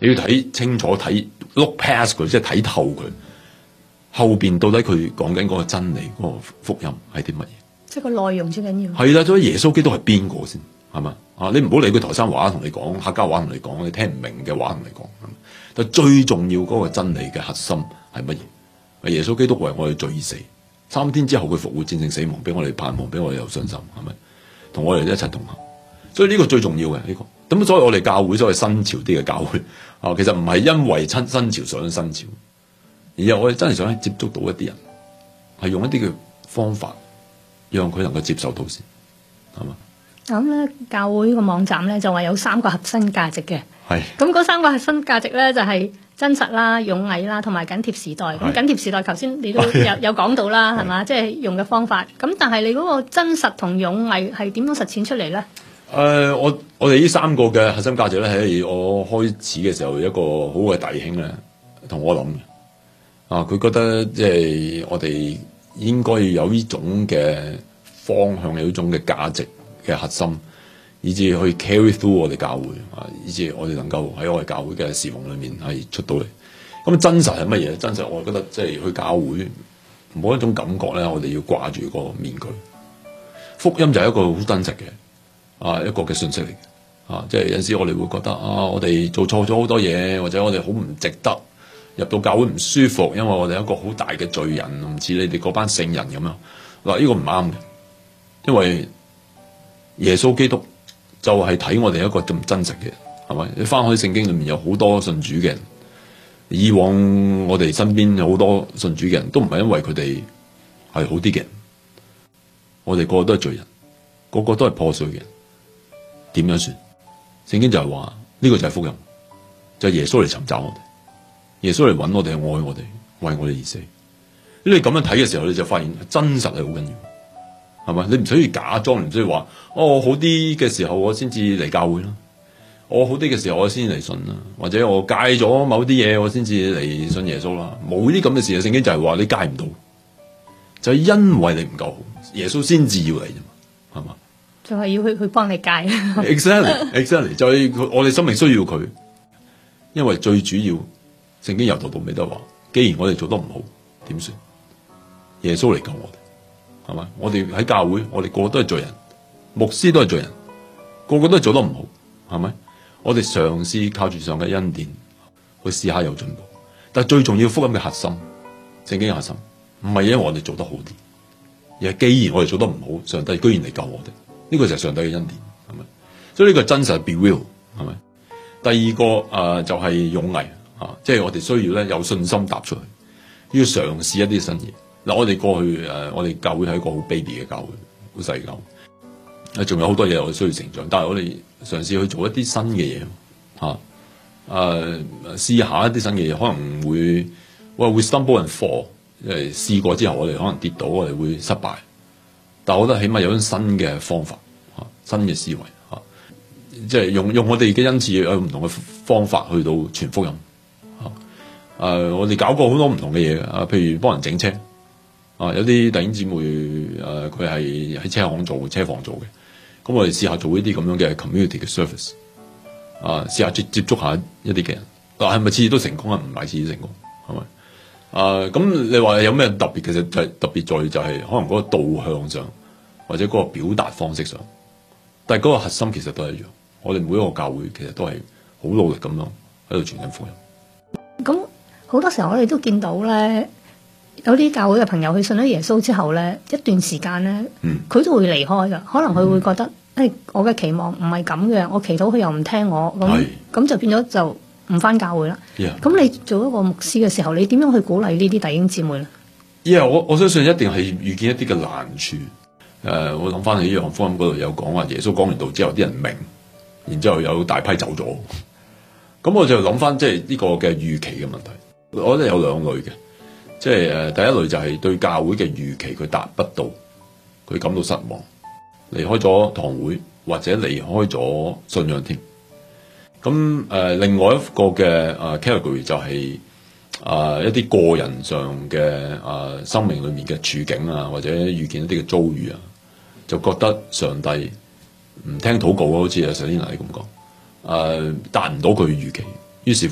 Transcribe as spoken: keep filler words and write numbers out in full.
你要睇清楚，睇 look past 佢，即係睇透佢後邊到底佢講緊嗰個真理，嗰、嗰個福音係啲乜嘢？ 即係個內容最緊要。 係啦，所以耶穌基督係邊個先？係嘛？啊，你唔好理佢台山話同你講，客家話同你講，你聽唔明嘅話同你講。但最重要嗰個真理嘅核心係乜嘢？耶穌基督為我哋罪死，三天之後佢復活戰勝死亡，俾我哋盼望，俾我哋有信心，係咪？同我哋一齊同行。所以呢個最重要嘅呢、呢個。咁所以我哋教會所謂新潮啲嘅教會啊，其實唔係因為親新潮想新潮，而係我哋真係想接觸到一啲人，係用一啲嘅方法，讓佢能夠接受到先，係嘛？ 咁咧，教會個網站咧就話有三個核心價值嘅。 係。 咁嗰三個核心價值咧就係、是、真實啦、勇毅啦，同埋緊貼時代。咁緊貼時代，頭先你都有有講到啦，係嘛？即係、就是、用嘅方法。咁但係你嗰個真實同勇毅係點樣實踐出嚟咧？誒、 呃，我我哋呢三個嘅核心價值咧，喺我開始嘅時候，一個好嘅弟兄咧同我諗嘅。啊，佢覺得即係我哋應該要有呢種嘅方向，有呢種嘅價值嘅核心，以至去 carry through 我哋教會啊，以至我哋能夠喺我哋教會嘅侍奉裏面係出到嚟。咁真實係乜嘢？真實我覺得即係去教會冇一種感覺咧，我哋要掛住個面具。福音就係一個好真實嘅啊一個嘅信息嚟嘅啊，即係有陣時我哋會覺得啊，我哋做錯咗好多嘢，或者我哋好唔值得入到教會唔舒服，因為我哋係一個好大嘅罪人，唔似你哋嗰班聖人咁樣。嗱，呢個唔啱嘅，因為耶穌基督就係睇我哋一個咁真實嘅人，係咪？你翻開聖經裏面有好多信主嘅人，以往我哋身邊有好多信主嘅人都唔係因為佢哋係好啲嘅人，我哋個個都係罪人，個個都係破碎嘅人，點樣算？聖經就係話呢個就係福音，就係耶穌嚟尋找我哋，耶穌嚟揾我哋，愛我哋，為我哋而死。你咁樣睇嘅時候，你就發現真實係好緊要。係咪？你唔需要假裝，唔需要話哦，我好啲嘅時候我先至嚟教會啦，我好啲嘅時候我先至嚟信啦，或者我戒咗某啲嘢我先至嚟信耶穌啦。冇啲咁嘅事啊！聖經就係話你戒唔到，就係因為你唔夠好，耶穌先至要嚟啫嘛，係嘛？ 就係要去去幫你戒。 Exactly, exactly，就係我哋生命需要佢，因為最主要聖經由頭到尾都話，既然我哋做得唔好，點算？耶穌嚟救我哋。係嘛？我哋喺教會，我哋個個都係罪人，牧師都係罪人，個個都係做得唔好，係咪？我哋嘗試靠住上嘅恩典去試下有進步，但係最重要福音嘅核心，聖經嘅核心，唔係因為我哋做得好啲，而係既然我哋做得唔好，上帝居然嚟救我哋，呢個就係上帝嘅恩典，係咪？所以呢個真實係 be real，係咪？第二個誒、呃、就係、是、勇毅啊，即係我哋需要咧有信心踏出去，要嘗試一啲新嘢。嗱，我哋過去誒、呃，我哋教會係一個好 baby 嘅教會，好細教會，誒，仲有好多嘢我哋需要成長。但係我哋嘗試去做一啲新嘅嘢，嚇、啊，誒、呃，試下一啲新嘅嘢，可能會，喂，會 stumble and fall，因為試過之後，我哋可能跌倒，我哋會失敗。但係我覺得起碼有種新嘅方法，嚇、啊，新嘅思維，嚇、啊，即係用用我哋嘅恩賜有唔同嘅方法去到傳福音，嚇、啊，誒、呃，我哋搞過好多唔同嘅嘢，啊，譬如幫人整車。啊，有啲弟兄姊妹誒，佢係喺車行做車房做嘅，咁我哋試下做呢啲咁樣嘅 community 嘅 service，啊，試下接接觸下一啲嘅人，但係咪次次都成功啊？唔係次次成功，係咪？啊，咁你話有咩特別？其實就係特別在就係可能嗰個導向上，或者嗰個表達方式上，但係嗰個核心其實都係一樣。我哋每一個教會其實都係好努力咁樣喺度傳緊福音。 咁好多時候我哋都見到咧。有啲教會嘅朋友佢信咗耶穌之後咧，一段時間咧，佢、嗯、都會離開噶。可能佢會覺得，誒、嗯哎，我嘅期望唔係咁嘅，我祈禱佢又唔聽我，咁咁就變咗就唔返教會啦。咁、yeah. 你做一個牧師嘅時候，你點樣去鼓勵呢啲弟兄姊妹咧？因、yeah, 為我我相信一定係遇見一啲嘅難處。誒、呃，我諗翻起約翰福音嗰度有講話，耶穌講完道之後，啲人明，然之後有大批走咗。咁我就諗翻即係呢個嘅預期嘅問題。我覺得有兩類嘅。即係誒，第一類就係對教會嘅預期佢達不到，佢感到失望，離開咗堂會或者離開咗信仰添。咁誒、呃，另外一個嘅誒、呃、category 就係、是、啊、呃、一啲個人上嘅啊、呃、生命裏面嘅處境啊，或者遇見一啲嘅遭遇啊，就覺得上帝唔聽禱告，好似阿 Selina 你咁講，誒達唔到佢預期，於是